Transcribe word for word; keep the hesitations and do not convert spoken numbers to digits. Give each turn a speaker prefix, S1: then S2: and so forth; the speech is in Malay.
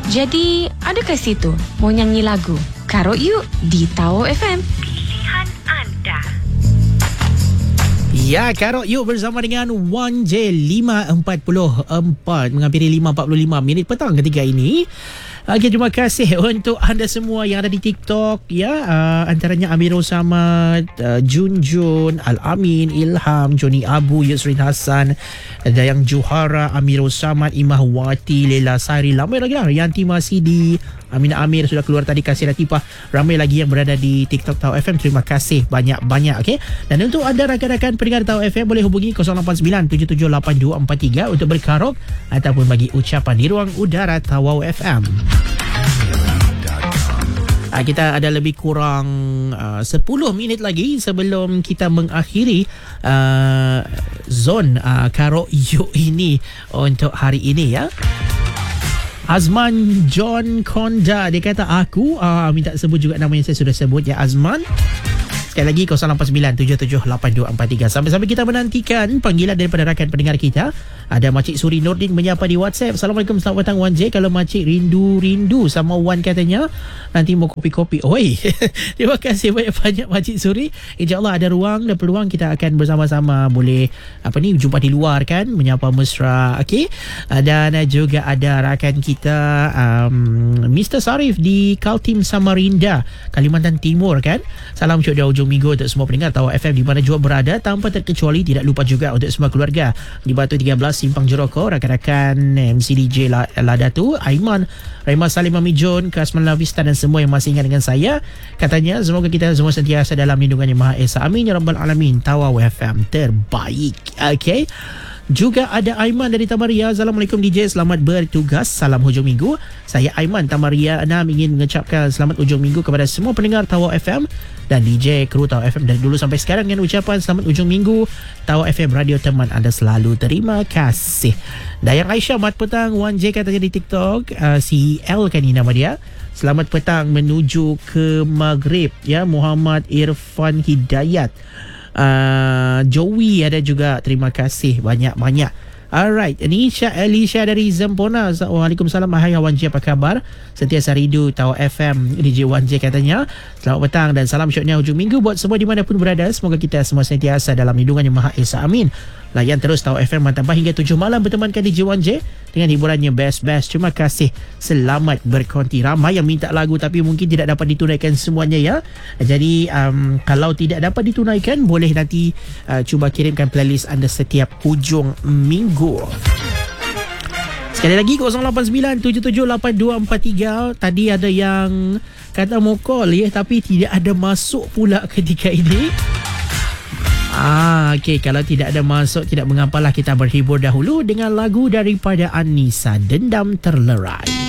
S1: Jadi, adakah situ mau nyanyi lagu? Karut yuk di Tawau F M. Pilihan anda.
S2: Ya, Karut yuk bersama dengan Wan J lima empat puluh empat menghampiri lima empat puluh lima minit petang ketika ini. Okay, terima kasih untuk anda semua yang ada di TikTok ya, uh, antaranya Amirul Samad, uh, Jun Jun, Al-Amin, Ilham, Joni Abu, Yusrin Hassan, Dayang Juhara, Amirul Samad, Imah Wati, Lela Sari, ramai lagi lah. Yanti Masidi, Aminah Amir sudah keluar tadi, Kasih Latifah, ramai lagi yang berada di TikTok Tawau F M. Terima kasih banyak-banyak. Okay? Dan untuk anda rakan-rakan pendengar Tawau F M, boleh hubungi kosong lapan sembilan tujuh tujuh lapan dua empat tiga untuk berkarok ataupun bagi ucapan di ruang udara Tawau F M. Uh, kita ada lebih kurang uh, sepuluh minit lagi sebelum kita mengakhiri uh, zon uh, Karut yuk ini untuk hari ini ya. Azman John Konda, dia kata aku uh, minta sebut juga nama yang saya sudah sebut ya, Azman. Sekali lagi kosong lapan sembilan tujuh tujuh lapan dua empat tiga. Sambil-sambil kita menantikan panggilan daripada rakan pendengar kita. Ada Makcik Suri Nordin menyapa di WhatsApp. Assalamualaikum, selamat petang Wan J. Kalau Makcik rindu-rindu sama Wan katanya, nanti mau kopi-kopi. Oi, terima kasih banyak-banyak Makcik Suri. InsyaAllah ada ruang dan peluang kita akan bersama-sama boleh apa ni jumpa di luar kan, menyapa mesra. Okey. Dan juga ada rakan kita um, Mister Sarif di Kaltim Samarinda, Kalimantan Timur kan. Salam syok dari ujung minggu untuk semua pendengar Tawau F M di mana jua berada, tanpa terkecuali. Tidak lupa juga untuk semua keluarga di Batu tiga belas Simpang Jeroko, rakan-rakan M C D J Ladatu, Aiman, Raimah Salim Amijun, Kasman Lavista dan semua yang masih ingat dengan saya. Katanya semoga kita semua sentiasa dalam lindungan Yang Maha Esa. Amin ya Rabbal Alamin. Tawau F M terbaik. Okay. Juga ada Aiman dari Tamaria. Assalamualaikum D J, selamat bertugas. Salam hujung minggu. Saya Aiman Tamaria enam ingin mengucapkan selamat hujung minggu kepada semua pendengar Tawau F M dan D J kru Tawau F M dari dulu sampai sekarang dengan ucapan selamat hujung minggu. Tawau F M radio teman anda selalu. Terima kasih. Dayang Aisyah, mat petang Wan J katanya di TikTok. uh, C L kan ini nama dia. Selamat petang menuju ke Maghrib ya, Muhammad Irfan Hidayat. Uh, Joey ada juga, terima kasih banyak-banyak. Alright, Nisha Elisha dari Zempona. Waalaikumsalam, hai Wan J, apa khabar? Sentiasa rindu Tawau F M. D J Wan J katanya selamat petang dan salam syoknya hujung minggu buat semua di mana pun berada. Semoga kita semua sentiasa dalam lindungan Yang Maha Esa. Amin. Layan terus Tawau F M mantap hingga tujuh malam bertemankan D J Wan J dengan hiburannya best-best. Terima kasih. Selamat berkonti. Ramai yang minta lagu tapi mungkin tidak dapat ditunaikan semuanya ya. Jadi um, kalau tidak dapat ditunaikan, boleh nanti uh, cuba kirimkan playlist anda setiap hujung minggu. Sekali lagi kosong lapan sembilan tujuh tujuh lapan dua empat tiga. Tadi ada yang kata mau call ya, tapi tidak ada masuk pula ketika ini. Ah, okey, kalau tidak ada masuk tidak mengapalah, kita berhibur dahulu dengan lagu daripada Anissa, Dendam Terlerai.